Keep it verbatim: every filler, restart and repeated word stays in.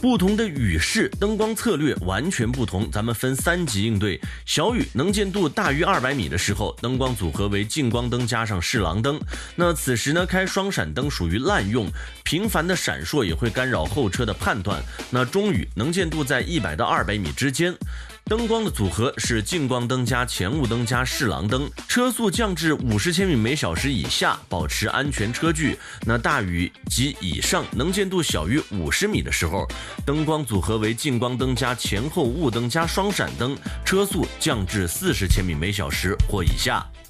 不同的雨势灯光策略完全不同，咱们分三级应对。小雨能见度大于二百米的时候，灯光组合为近光灯加上视廊灯。那此时呢，开双闪灯属于滥用，频繁的闪烁也会干扰后车的判断。那中雨能见度在一百到二百米之间。灯光的组合是近光灯加前雾灯加视廊灯，车速降至五十千米每小时以下，保持安全车距。那大雨及以上能见度小于五十米的时候，灯光组合为近光灯加前后雾灯加双闪灯，车速降至四十千米每小时或以下。